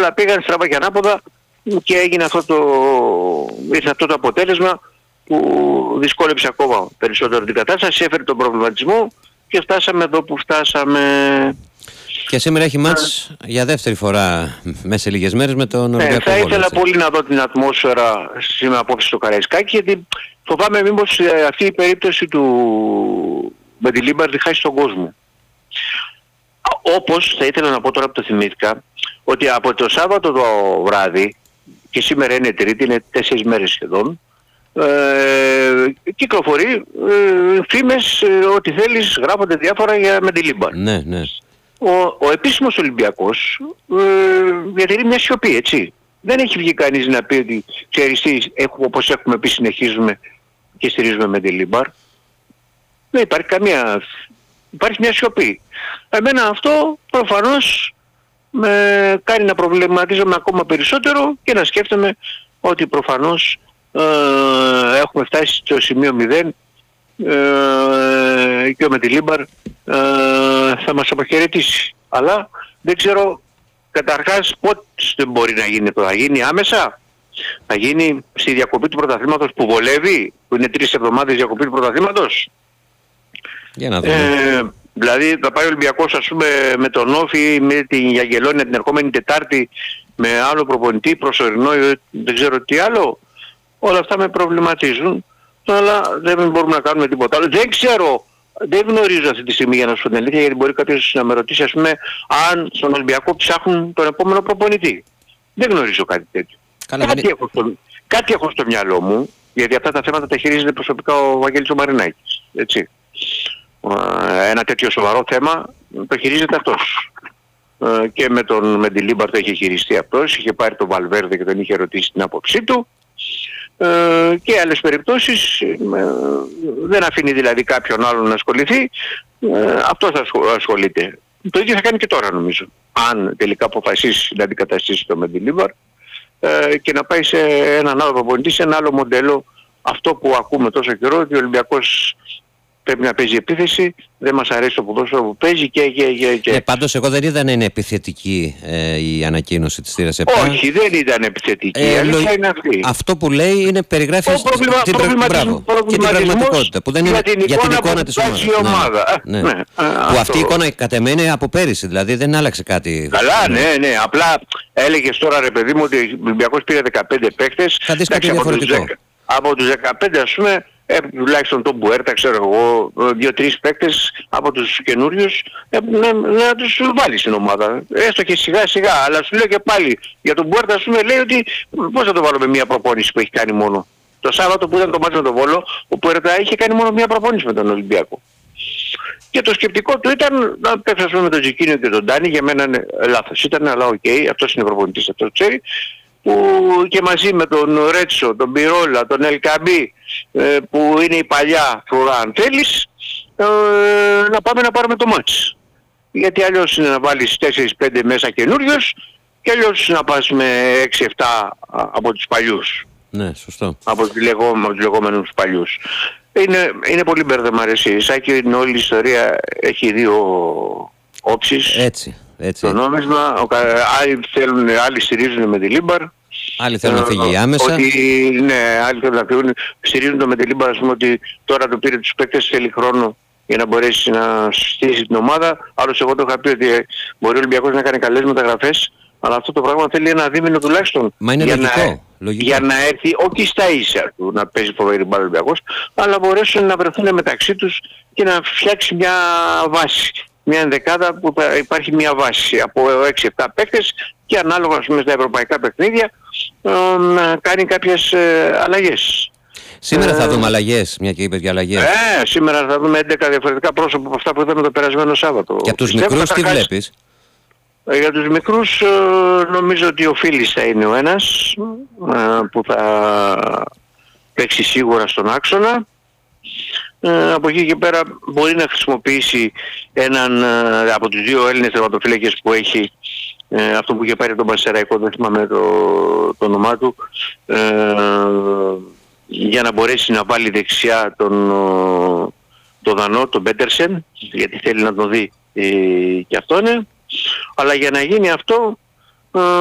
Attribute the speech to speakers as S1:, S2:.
S1: αλλά πήγαν στραβά και ανάποδα και έγινε ήρθε αυτό το αποτέλεσμα που δυσκόλεψε ακόμα περισσότερο την κατάσταση, έφερε τον προβληματισμό και φτάσαμε εδώ που φτάσαμε.
S2: Και σήμερα έχει μάτς για δεύτερη φορά μέσα σε λίγες μέρες με τον Ολυμπιακό.
S1: Θα ήθελα πολύ να δω την ατμόσφαιρα σήμερα απόψε στο Καραϊσκάκι, γιατί φοβάμαι μήπως αυτή η περίπτωση του Μεντιλίμπαρ τη χάσει τον κόσμο. Όπως θα ήθελα να πω τώρα που το θυμήθηκα, ότι από το Σάββατο το βράδυ, και σήμερα είναι Τρίτη, είναι 4 μέρες σχεδόν, κυκλοφορεί φήμες, ότι θέλεις, γράφονται διάφορα για Μεντιλίμπαρ.
S2: Ναι, ναι.
S1: Ο επίσημος Ολυμπιακός διατηρεί μια σιωπή, έτσι. Δεν έχει βγει κανείς να πει ότι ξέρεις τι, όπως έχουμε πει, συνεχίζουμε και στηρίζουμε Μεντιλίμπαρ. Δεν υπάρχει μια σιωπή. Εμένα αυτό προφανώς με κάνει να προβληματίζομαι ακόμα περισσότερο και να σκέφτομαι ότι προφανώς έχουμε φτάσει στο σημείο 0 και ο Μεντιλίμπαρ θα μας αποχαιρετήσει. Αλλά δεν ξέρω καταρχάς πότε μπορεί να γίνει αυτό. Θα γίνει άμεσα, θα γίνει στη διακοπή του πρωταθλήματος που βολεύει, που είναι 3 εβδομάδες διακοπή του πρωταθλήματος. Για να δούμε. Δηλαδή θα πάει ο Ολυμπιακός, ας πούμε, με τον Όφη, με την Γιαγγελόνια την ερχόμενη Τετάρτη, με άλλο προπονητή, προσωρινό, δεν ξέρω τι άλλο. Όλα αυτά με προβληματίζουν, αλλά δεν μπορούμε να κάνουμε τίποτα άλλο. Δεν ξέρω, δεν γνωρίζω αυτή τη στιγμή, για να σου πω την αλήθεια, γιατί μπορεί κάποιος να με ρωτήσει, ας πούμε, αν στον Ολυμπιακό ψάχνουν τον επόμενο προπονητή. Δεν γνωρίζω κάτι τέτοιο. Κάτι έχω στο μυαλό μου, γιατί αυτά τα θέματα τα χειρίζεται προσωπικά ο Βαγγέλης ο Μαρινάκης, έτσι. Ένα τέτοιο σοβαρό θέμα το χειρίζεται αυτός. Και με τον Μεντιλίμπαρ το είχε χειριστεί αυτός, είχε πάρει τον Βαλβέρδε και τον είχε ρωτήσει την άποψή του. Και άλλες περιπτώσεις δεν αφήνει δηλαδή κάποιον άλλον να ασχοληθεί, αυτός θα ασχολείται. Το ίδιο θα κάνει και τώρα νομίζω, αν τελικά αποφασίσει να αντικαταστήσει τον Μεντιλίμπαρ και να πάει σε έναν άλλο προπονητή, σε ένα άλλο μοντέλο. Αυτό που ακούμε τόσο καιρό, ότι ο Ολυμπιακός πρέπει να παίζει επίθεση, δεν μας αρέσει το ποδόσφαιρο που παίζει και...
S2: Πάντως εγώ δεν είδα να είναι επιθετική η ανακοίνωση της θύρας 7.
S1: Όχι, δεν ήταν επιθετική, είναι αυτή.
S2: Αυτό που λέει είναι περιγράφει την πραγματικότητα, που δεν είναι για την εικόνα της ομάδας. Που αυτή η εικόνα κατά εμένα είναι από πέρυσι, δηλαδή δεν άλλαξε κάτι.
S1: Καλά, ναι, απλά έλεγες τώρα ρε παιδί μου ότι ο Ολυμπιακός πήρε 15 παίχτες.
S2: Θα δεις κάτι διαφορετικό.
S1: Από τους 15 ας πούμε, τουλάχιστον τον Μπουέρτα, ξέρω εγώ, 2-3 παίκτες από τους καινούριους να τους βάλει στην ομάδα. Έστω και σιγά σιγά, αλλά σου λέω και πάλι για τον Μπουέρτα, ας πούμε, λέει ότι πώς θα το βάλω με μια προπόνηση που έχει κάνει μόνο. Το Σάββατο που ήταν το μάτι με τον Βόλο, ο Μπουέρτα είχε κάνει μόνο μια προπόνηση με τον Ολυμπιακό. Και το σκεπτικό του ήταν να παίξουμε με τον Τζικίνιο και τον Ντάνι, για μένα λάθος ήταν, αλλά οκ, αυτός είναι προπονητής, αυτό ξέρει. Που και μαζί με τον Ρέτσο, τον Πιρόλα, τον Ελκαμπή, που είναι η παλιά φορά αν θέλεις, να πάμε να πάρουμε το μάτς. Γιατί αλλιώς είναι να βάλεις 4-5 μέσα καινούριους και αλλιώς να πας με 6-7 από τους παλιούς.
S2: Ναι, σωστό.
S1: Από τους λεγόμενους παλιούς. Είναι πολύ μπέρδεμα ρε εσύ. Σάκη, είναι όλη η ιστορία, έχει δύο όψεις.
S2: Έτσι.
S1: Το νόμισμα, άλλοι στηρίζουν με τη Λίμπαρ.
S2: Άλλοι θέλουν να φύγει άμεσα.
S1: Άλλοι θέλουν να φύγουν. Στηρίζουν το με τη Λίμπαρ, ας πούμε, ότι τώρα το πήρε τους παίκτες, θέλει χρόνο για να μπορέσει να στήσει την ομάδα. Άλλος εγώ το είχα πει ότι μπορεί ο Ολυμπιακός να κάνει καλές μεταγραφές, αλλά αυτό το πράγμα θέλει ένα δίμηνο τουλάχιστον.
S2: Μα είναι λογικό.
S1: Για να έρθει, όχι στα ίσα του να παίζει φοβερή μπάλα ο Ολυμπιακός, αλλά μπορέσουν να βρεθούν μεταξύ τους και να φτιάξει μια βάση. Μια ενδεκάδα που θα υπάρχει μια βάση από 6-7 παίκτες και ανάλογα με στα ευρωπαϊκά παιχνίδια να κάνει κάποιες αλλαγές.
S2: Σήμερα θα δούμε αλλαγές, μια και είπες για αλλαγές.
S1: Σήμερα θα δούμε 11 διαφορετικά πρόσωπα από αυτά που είδαμε το περασμένο Σάββατο.
S2: Και από τους μικρούς τι βλέπεις?
S1: Για τους μικρούς νομίζω ότι ο Φίλης θα είναι ο ένας που θα παίξει σίγουρα στον άξονα. Από εκεί και πέρα μπορεί να χρησιμοποιήσει έναν από τους δύο Έλληνες τερματοφύλακες που έχει, αυτό που είχε πάρει τον Πανσεραϊκό, δεν θυμάμαι το όνομά του, για να μπορέσει να βάλει δεξιά τον Δανό, τον Πέτερσεν, γιατί θέλει να τον δει και αυτόν. Αλλά για να γίνει αυτό